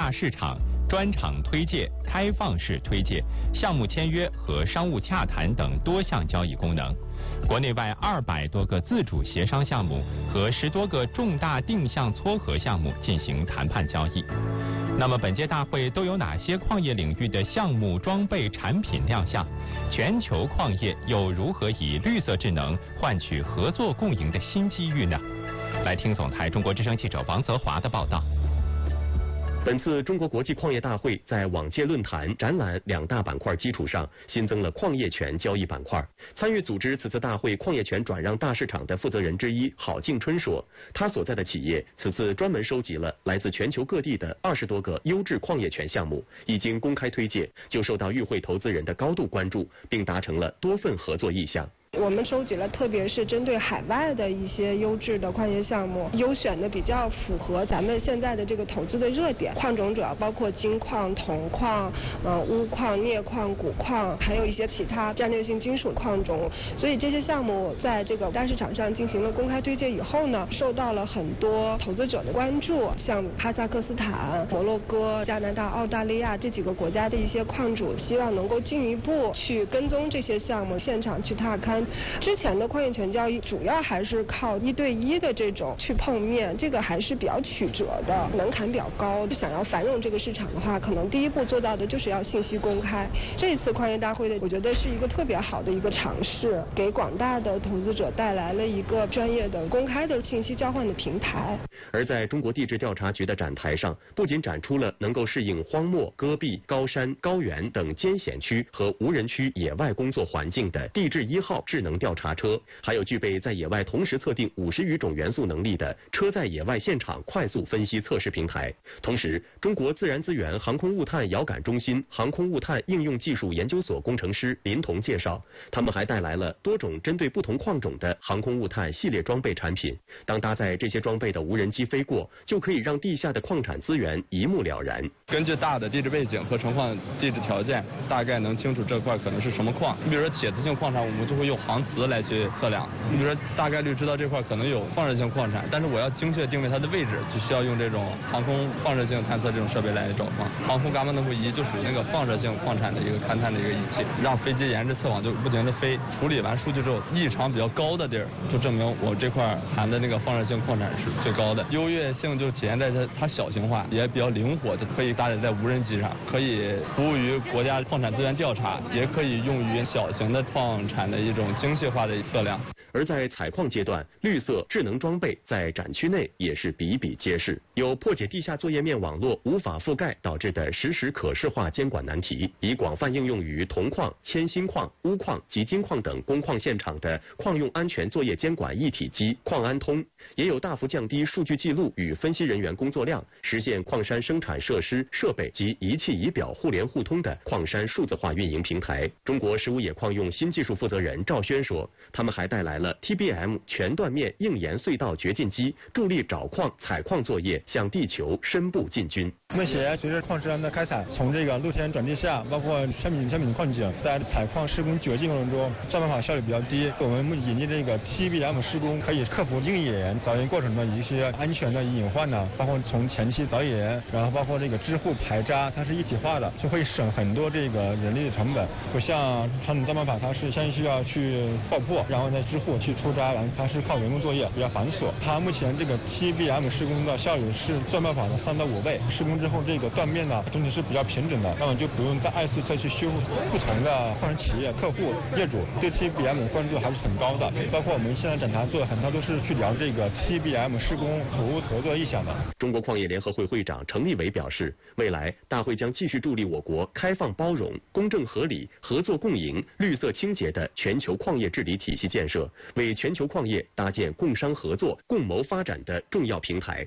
大市场、专场推介、开放式推介、项目签约和商务洽谈等多项交易功能。国内外200多个自主协商项目和10多个重大定向撮合项目进行谈判交易。那么本届大会都有哪些矿业领域的项目、装备、产品亮相？全球矿业又如何以绿色智能换取合作共赢的新机遇呢？来听总台中国之声记者王泽华的报道。 本次中国国际矿业大会在往届论坛、展览2大板块基础上，新增了矿业权交易板块。参与组织此次大会矿业权转让大市场的负责人之一郝敬春说，他所在的企业此次专门收集了来自全球各地的20多个优质矿业权项目，一经公开推介，就受到与会投资人的高度关注，并达成了多份合作意向。 我们收集了特别是针对海外的一些优质的矿业项目，优选的比较符合咱们现在的这个投资的热点。矿种主要包括金矿、铜矿、钨矿、镍矿、钴矿，还有一些其他战略性金属矿种。所以这些项目在这个大市场上进行了公开推介以后呢，受到了很多投资者的关注。像哈萨克斯坦、摩洛哥、加拿大、澳大利亚这几个国家的一些矿主，希望能够进一步去跟踪这些项目，现场去踏勘。之前的矿业权交易主要还是靠1对1的这种去碰面，这个还是比较曲折的，门槛比较高。想要繁荣这个市场的话，可能第一步做到的就是要信息公开。这次矿业大会的，我觉得是一个特别好的一个尝试，给广大的投资者带来了一个专业的、公开的信息交换的平台。 而在中国地质调查局的展台上，不仅展出了能够适应荒漠、戈壁、高山、高原等艰险区和无人区野外工作环境的地质1号智能调查车，还有具备在野外同时测定50余种元素能力的车在野外现场快速分析测试平台。同时，中国自然资源航空物探遥感中心航空物探应用技术研究所工程师林彤介绍，他们还带来了多种针对不同矿种的航空物探系列装备产品。当搭载这些装备的无人机飞过，就可以让地下的矿产资源一目了然。 根据大的地质背景和成矿地质条件，大概能清楚这块可能是什么矿。你比如说铁磁性矿产，我们就会用航磁来去测量。你比如说大概率知道这块可能有放射性矿产，但是我要精确定位它的位置，就需要用这种航空放射性探测这种设备来找矿。航空伽马能谱仪就属于那个放射性矿产的一个勘探的一个仪器，让飞机沿着测网就不停地飞，处理完数据之后，异常比较高的地儿，就证明我这块含的那个放射性矿产是最高的。优越性就体现在它小型化，也比较灵活，就可以搭载在无人机上，可以服务于国家矿产资源调查，也可以用于小型的矿产的一种精细化的测量。 而在采矿阶段，绿色智能装备在展区内也是比比皆是，有破解地下作业面网络无法覆盖导致的实时可视化监管难题，已广泛应用于铜矿、铅锌矿、钨矿及金矿等工矿现场的矿用安全作业监管一体机矿安通，也有大幅降低数据记录与分析人员工作量，实现矿山生产设施、设备及仪器仪表互联互通的矿山数字化运营平台。中国石污冶矿用新技术负责人赵轩说，他们还带来了 TBM 全断面硬岩隧道掘进机，助力找矿、采矿作业向地球深部进军。 目前随着矿山的开采，从这个露天转地下，包括山品矿井，在采矿施工掘进过程中，算办法效率比较低。我们引进这个 TBM 施工，可以克服硬岩凿岩过程的一些安全的隐患呢，包括从前期凿岩，然后包括这个支护排渣，它是一体化的，就会省很多这个人力的成本。不像传统钻办法，它是先需要去爆破，然后再支护去出渣，完它是靠人工作业，比较繁琐。它目前这个 TBM 施工的效率是钻办法的3到5倍。施工之后，这个断面呢总体是比较平整的，那么就不用再2次再去修复。不同的矿山企业、客户、业主对 TBM 的关注还是很高的，包括我们现在展台做很多都是去聊这个 TBM 施工服务合作意向的。 中国矿业联合会会长程立伟表示，未来大会将继续助力我国开放包容、公正合理、合作共赢、绿色清洁的全球矿业治理体系建设，为全球矿业搭建共商合作、共谋发展的重要平台。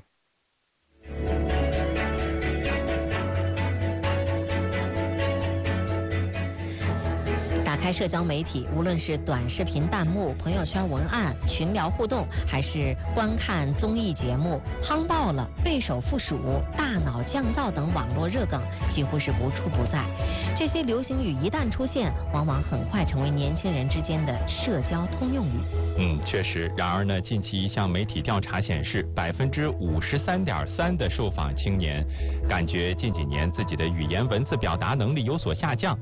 打开社交媒体，无论是短视频弹幕、朋友圈文案、群聊互动，还是观看综艺节目，夯爆了、背手负鼠、大脑降噪等网络热梗几乎是无处不在。这些流行语一旦出现，往往很快成为年轻人之间的社交通用语。 确实。然而呢，近期一项媒体调查显示，53.3%的受访青年感觉近几年自己的语言文字表达能力有所下降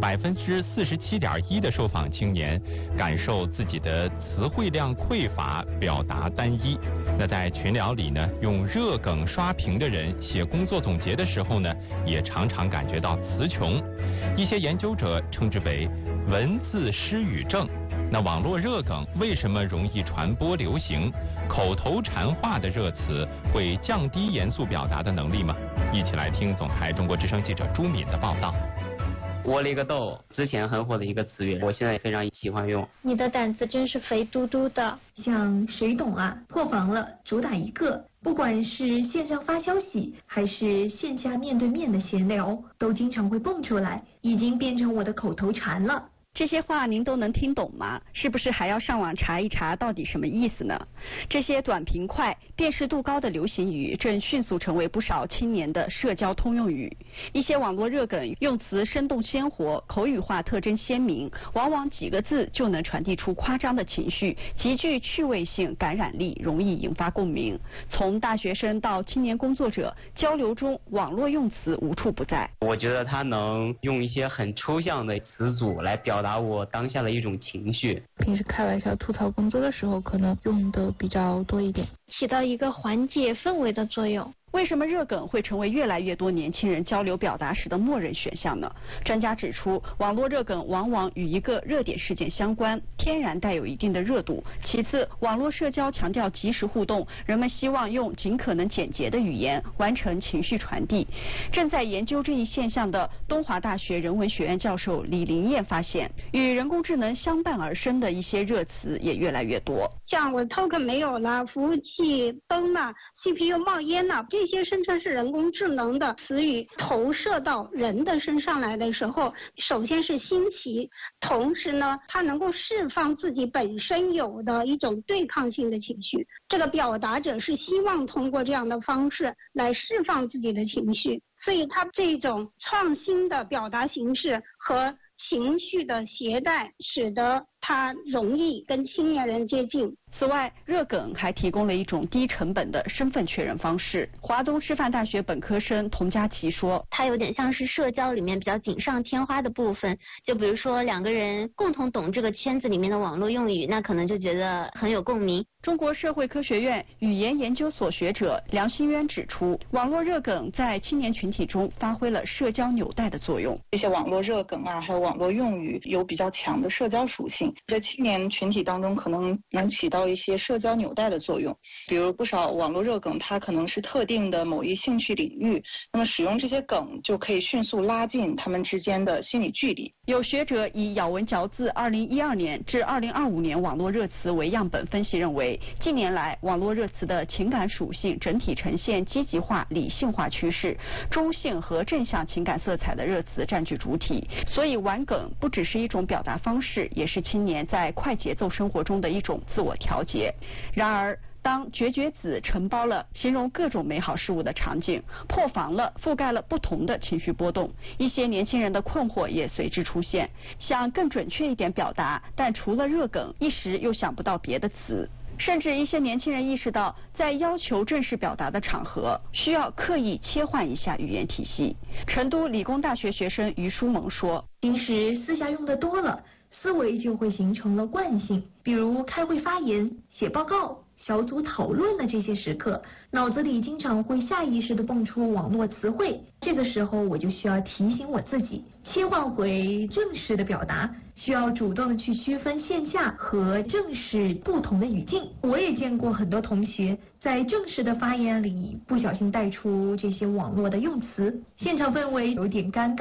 ，47.1%的受访青年感受自己的词汇量匮乏，表达单一。那在群聊里呢，用热梗刷屏的人写工作总结的时候呢，也常常感觉到词穷。一些研究者称之为文字失语症。那网络热梗为什么容易传播流行？口头禅化的热词会降低严肃表达的能力吗？一起来听总台中国之声记者朱敏的报道。 窝了一个豆，之前很火的一个词语，我现在也非常喜欢用。 你的胆子真是肥嘟嘟的。 像谁懂啊，破防了，主打一个。不管是线上发消息，还是线下面对面的闲聊，都经常会蹦出来，已经变成我的口头禅了。 这些话您都能听懂吗？是不是还要上网查一查到底什么意思呢？这些短平快、辨识度高的流行语正迅速成为不少青年的社交通用语。一些网络热梗用词生动鲜活，口语化特征鲜明，往往几个字就能传递出夸张的情绪，极具趣味性、感染力，容易引发共鸣。从大学生到青年工作者，交流中网络用词无处不在。 我觉得它能用一些很抽象的词组来表达我当下的一种情绪。 平时开玩笑吐槽工作的时候，可能用的比较多一点， 起到一个缓解氛围的作用。 为什么热梗会成为越来越多年轻人交流表达时的默认选项呢？专家指出，网络热梗往往与一个热点事件相关，天然带有一定的热度。其次，网络社交强调即时互动，人们希望用尽可能简洁的语言完成情绪传递。正在研究这一现象的东华大学人文学院教授李林燕发现，与人工智能相伴而生的一些热词也越来越多。 像我 token 没有了，服务器崩了， CPU 冒烟了，这些声称是人工智能的词语投射到人的身上来的时候，首先是新奇，同时呢，它能够释放自己本身有的一种对抗性的情绪。这个表达者是希望通过这样的方式来释放自己的情绪，所以它这种创新的表达形式和情绪的携带，使得它容易跟青年人接近。 此外，热梗还提供了一种低成本的身份确认方式。华东师范大学本科生童佳琪说， 它有点像是社交里面比较锦上添花的部分，就比如说两个人共同懂这个圈子里面的网络用语，那可能就觉得很有共鸣。 中国社会科学院语言研究所学者梁新渊指出，网络热梗在青年群体中发挥了社交纽带的作用。 这些网络热梗啊，还有网络用语有比较强的社交属性，在青年群体当中可能能起到一些社交纽带的作用。比如不少网络热梗，它可能是特定的某一兴趣领域，那么使用这些梗就可以迅速拉近他们之间的心理距离。 有学者以咬文嚼字2012年至2025年网络热词为样本分析，认为近年来网络热词的情感属性整体呈现积极化、理性化趋势，中性和正向情感色彩的热词占据主体。所以玩梗不只是一种表达方式，也是青年在快节奏生活中的一种自我调节。然而当绝子承包了形容各种美好事物的场景，破防了覆盖了不同的情绪波动，一些年轻人的困惑也随之出现，想更准确一点表达，但除了热梗一时又想不到别的词。甚至一些年轻人意识到，在要求正式表达的场合，需要刻意切换一下语言体系。成都理工大学学生于书萌说， 平时私下用的多了，思维就会形成了惯性，比如开会发言、写报告、小组讨论的这些时刻，脑子里经常会下意识地蹦出网络词汇。这个时候我就需要提醒我自己，切换回正式的表达，需要主动的去区分线下和正式不同的语境。我也见过很多同学在正式的发言里不小心带出这些网络的用词，现场氛围有点尴尬。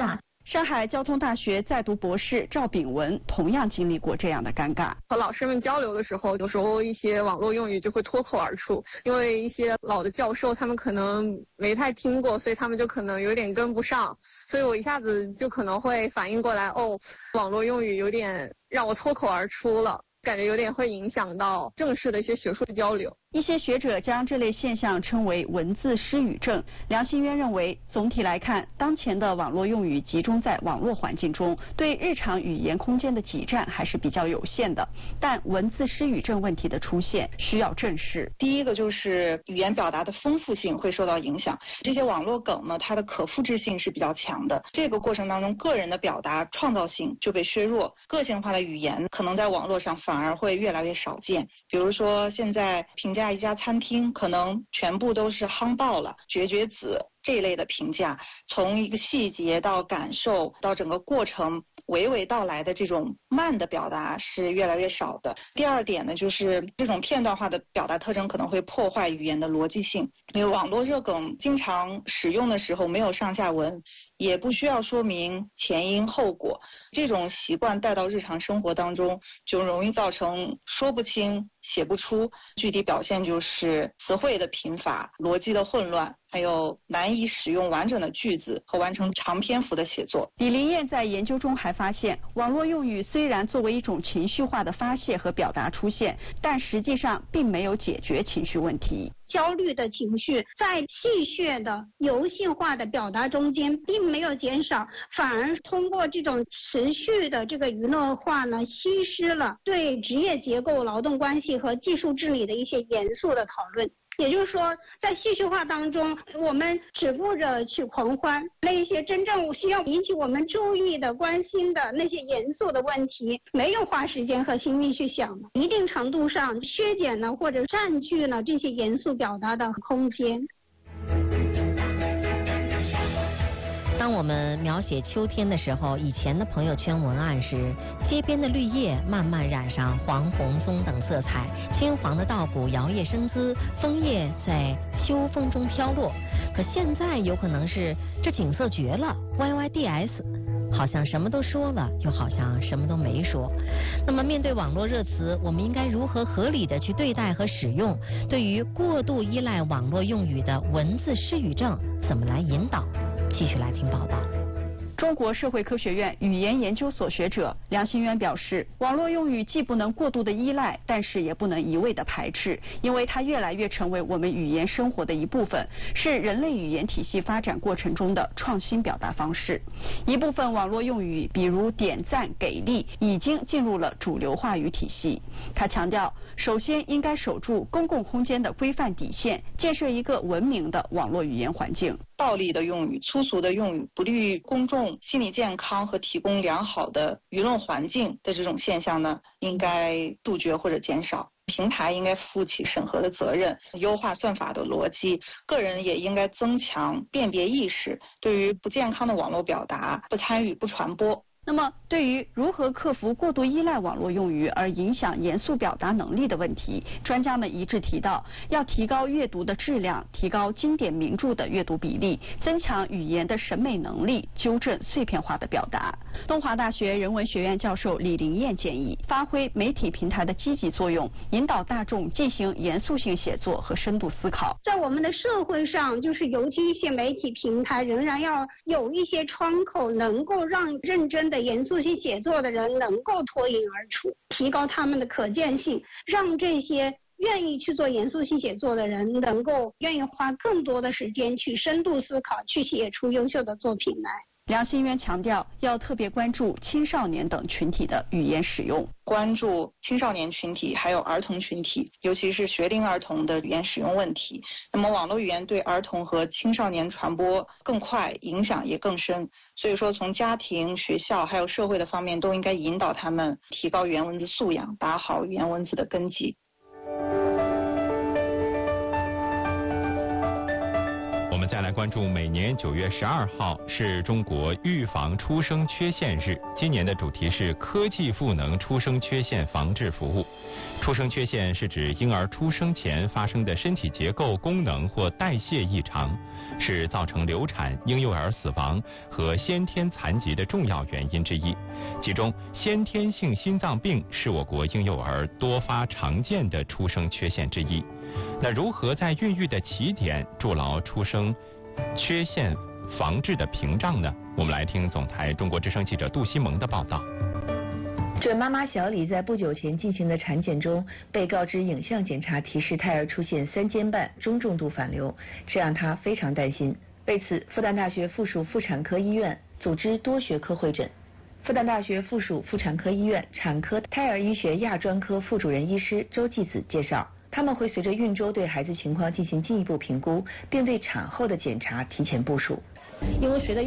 上海交通大学在读博士赵炳文同样经历过这样的尴尬。 和老师们交流的时候，有时候一些网络用语就会脱口而出，因为一些老的教授他们可能没太听过，所以他们就可能有点跟不上，所以我一下子就可能会反应过来，网络用语有点让我脱口而出了，感觉有点会影响到正式的一些学术交流。 一些学者将这类现象称为文字失语症。梁新渊认为，总体来看，当前的网络用语集中在网络环境中，对日常语言空间的挤占还是比较有限的。但文字失语症问题的出现需要正视。 第一个就是语言表达的丰富性会受到影响，这些网络梗呢，它的可复制性是比较强的。这个过程当中，个人的表达创造性就被削弱，个性化的语言可能在网络上反而会越来越少见。比如说，现在评价一家餐厅，可能全部都是夯爆了、绝子这一类的评价，从一个细节到感受到整个过程娓娓道来的这种慢的表达是越来越少的。第二点呢，就是这种片段化的表达特征可能会破坏语言的逻辑性，因为网络热梗经常使用的时候没有上下文，也不需要说明前因后果，这种习惯带到日常生活当中，就容易造成说不清、写不出，具体表现就是词汇的贫乏、逻辑的混乱，还有难以使用完整的句子和完成长篇幅的写作。 李林燕在研究中还发现，网络用语虽然作为一种情绪化的发泄和表达出现，但实际上并没有解决情绪问题。 焦虑的情绪在戏谑的游戏化的表达中间并没有减少，反而通过这种持续的这个娱乐化呢，稀释了对职业结构、劳动关系和技术治理的一些严肃的讨论。也就是说，在戏剧化当中，我们只顾着去狂欢，那些真正需要引起我们注意的、关心的那些严肃的问题，没有花时间和心力去想，一定程度上削减了或者占据了这些严肃表达的空间。 当我们描写秋天的时候，以前的朋友圈文案是街边的绿叶慢慢染上黄、红、棕等色彩，金黄的稻谷摇曳生姿，枫叶在秋风中飘落。可现在有可能是这景色绝了 ，YYDS， 好像什么都说了，又好像什么都没说。那么面对网络热词，我们应该如何合理的去对待和使用？对于过度依赖网络用语的文字失语症，怎么来引导？继续来听报道。 中国社会科学院语言研究所学者梁新渊表示，网络用语既不能过度的依赖，但是也不能一味的排斥，因为它越来越成为我们语言生活的一部分，是人类语言体系发展过程中的创新表达方式。一部分网络用语，比如点赞、给力，已经进入了主流话语体系。他强调，首先应该守住公共空间的规范底线，建设一个文明的网络语言环境。 暴力的用语、粗俗的用语，不利于公众心理健康和提供良好的舆论环境的这种现象呢，应该杜绝或者减少。平台应该负起审核的责任，优化算法的逻辑，个人也应该增强辨别意识，对于不健康的网络表达，不参与、不传播。 那么，对于如何克服过度依赖网络用语而影响严肃表达能力的问题，专家们一致提到，要提高阅读的质量，提高经典名著的阅读比例，增强语言的审美能力，纠正碎片化的表达。东华大学人文学院教授李林燕建议，发挥媒体平台的积极作用，引导大众进行严肃性写作和深度思考。 在我们的社会上，就是尤其一些媒体平台，仍然要有一些窗口，能够让认真的严肃性写作的人能够脱颖而出，提高他们的可见性，让这些愿意去做严肃性写作的人能够愿意花更多的时间去深度思考，去写出优秀的作品来。 梁新渊强调，要特别关注青少年等群体的语言使用， 关注青少年群体还有儿童群体，尤其是学龄儿童的语言使用问题。那么网络语言对儿童和青少年传播更快，影响也更深，所以说从家庭、学校还有社会的方面都应该引导他们提高语言文字素养，打好语言文字的根基。 我们再来关关注每年9月12号是中国预防出生缺陷日，今年的主题是科技赋能出生缺陷防治服务。出生缺陷是指婴儿出生前发生的身体结构、功能或代谢异常，是造成流产、婴幼儿死亡和先天残疾的重要原因之一。其中，先天性心脏病是我国婴幼儿多发常见的出生缺陷之一。那如何在孕育的起点筑牢出生缺陷防治的屏障呢？我们来听总台中国之声记者杜西蒙的报道。 准妈妈小李在不久前进行的产检中，被告知影像检查提示胎儿出现3尖瓣中重度反流，这让她非常担心。为此，复旦大学附属妇产科医院组织多学科会诊。复旦大学附属妇产科医院产科胎儿医学亚专科副主任医师周继子介绍，他们会随着孕周对孩子情况进行进一步评估，并对产后的检查提前部署。 因为随着